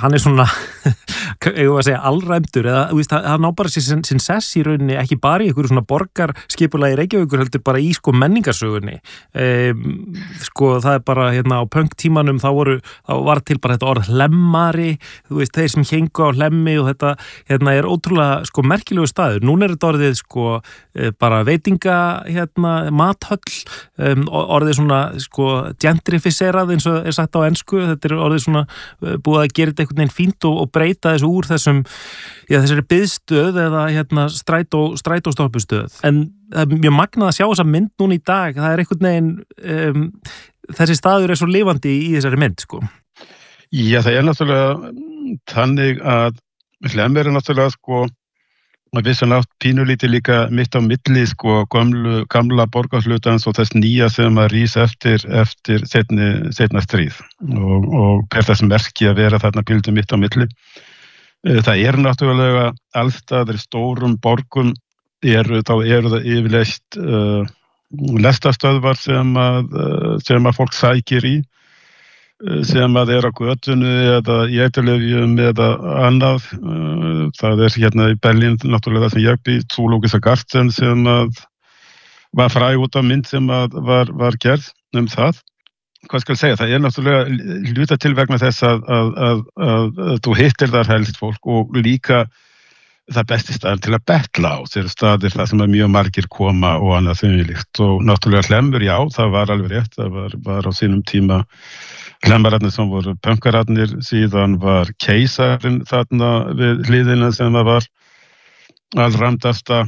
hann svona eigum að segja allræmdur eða þú veist, hann á bara sinn sess í rauninni ekki bara í einhverju svona borgarskipulagi Reykjavíkur heldur bara í sko menningarsögunni sko það bara á pönktímanum þá var til bara þetta orð hlemmari, þú veist, þeir sem héngu á hlemmi og þetta er ótrúlega sko merkilegu staður, núna er þetta orðið sko bara veitinga mathöll orðið svona sko gentrificerað eins og er sagt á ensku, þetta er orðið svona búið að gera þetta einhvern veginn fínt og breyta þessu úr þessari biðstöð eða strætóstoppustöð. En það er mjög magnað að sjá þessa mynd núna í dag, það er einhvern veginn, þessi staður er svo lifandi í þessari mynd, sko. Já, það er náttúrulega þannig að Hlemmur er náttúrulega, sko, að vissan átt pínulítið líka mitt á milli, sko, gamla borgarhlutans og þess nýja sem að rís eftir seinna stríð og per þess merki að vera þarna pínulítið mitt á milli. Það náttúrulega allstaðar í stórum borgum eru það yfirleitt lestastöðvar sem að fólk sækir í sem að á götunni eða í eiturlyfjum eða annað. Það í Berlín náttúrulega það sem ég bý, Zoologischer Garten sem að var fræg út af mynd sem að var gerð það. Hvað skal ég segja, það náttúrulega hluta til vegna þess að þú hittir þar helst fólk og líka það besti staðar til að betla á, þeir staðir það sem að mjög margir koma og annað þunilíkt og náttúrulega Hlemmur, já, það var alveg rétt, það var á sínum tíma Hlemmararnir sem voru pönkararnir, síðan var keisarinn þarna við hliðina sem var allramdasta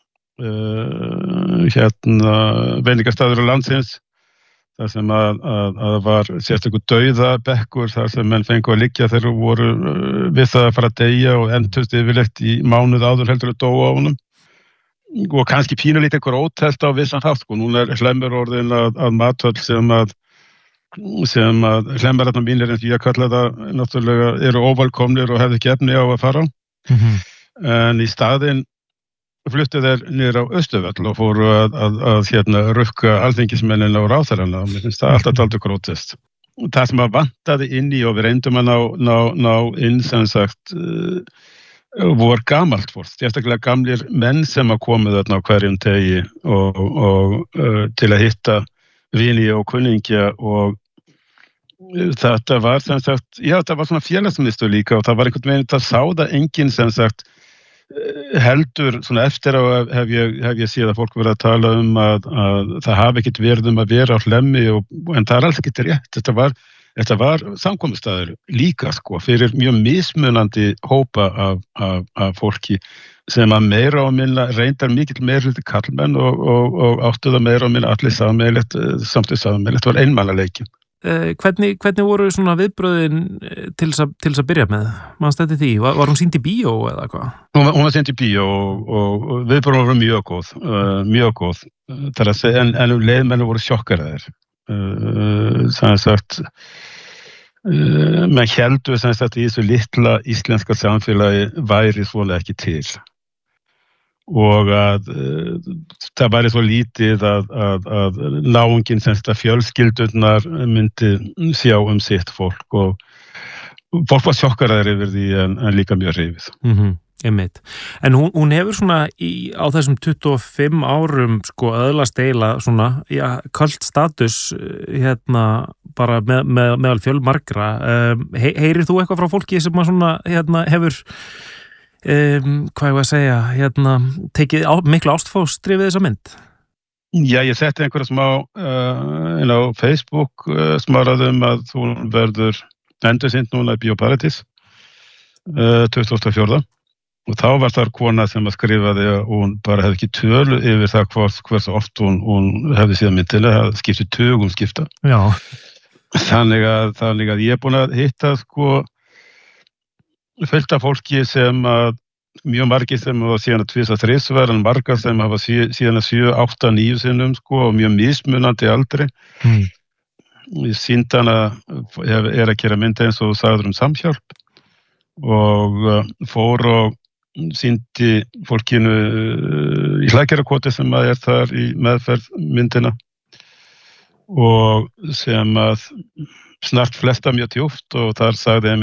veitingastaður á landsins, þar sem að var sérstakur dauðabekkur þar sem menn fengu að liggja þegar voru við það að fara að deyja og endust yfirleitt í mánuð áður heldur að dóa á honum og kannski pínulítið einhver ótelt á vissan hátt, sko, núna Hlemmur orðin að mathöll sem að Hlemmararnar mínir eins og ég kalla það náttúrulega eru óvelkomnir og hefðu ekki efni á að fara en í staðinn fluttu þeir niður á Austurvöll og fóru að rukka alþingismennin á ráðherrana og mér finnst það alltaf dálítið gróteskt. Það sem að vantaði inn í og við reyndum að ná inn sem sagt voru gamalt fólk, sérstaklega gamlir menn sem að komu þarna á hverjum degi og til að hitta vini og kunningja og þetta var sem sagt, já það var svona félagsmiðstöð líka og það var einhvern veginn, það sá það enginn sem sagt heldur svona eftir á hef ég séð að fólk verið að tala að það hafi ekkert verið að vera á Hlemmi en það alls ekkert rétt, þetta var samkomustaður líka sko fyrir mjög mismunandi hópa af fólki sem að meira og minna reyndar mikill meirhluti karlmenn og áttu það meira og minna allir sameiginlegt, samtíð sameiginlegt var einmannaleikin. Hvernig voru svona viðbröðin til þess að byrja með? Manstu eftir því? Var hún sýnd í bíó eða hvað? Hún var sýnd í bíó og viðbröðin voru mjög góð. En leiðmenn voru sjokkaraðir. Sem sagt, menn héldu sem sagt í þessu litla íslenska samfélagi væri svona ekki til. Og að það væri svo lítið að náunginn sem þetta fjölskyldurnar myndi sjá sitt fólk og fólk var sjokkaraðir yfir því en líka mjög hrifið. Einmitt. En hún hefur svona á þessum 25 árum sko öðlast eiginlega svona kalt status bara meðal fjölmargra. Heyrir þú eitthvað frá fólki sem að svona hefur hvað ég að segja, tekið miklu ástfóstri við þessa mynd? Já, ég setti einhverja smá á Facebook smáraðum að hún verður endursýnd núna í Bíóparadís 2004 og þá var þar kona sem að skrifaði að hún bara hefði ekki tölu yfir það hversu oft hún hefði síðan myndina, það skipti tugum skipta. Já. Þannig að ég búin að hitta sko fullt af fólki sem að mjög margir sem hafa síðan að tvisa þrisvar en margar sem hafa síðan að 7, 8, 9 sinnum sko og mjög mismunandi aldri. Sýndana að gera mynda eins og sagður samhjálp og fór og sýndi fólkinu í Hlaðgerðarkoti sem að þar í meðferð myndina og sem að snart flesta mjög djúpt og þar sagði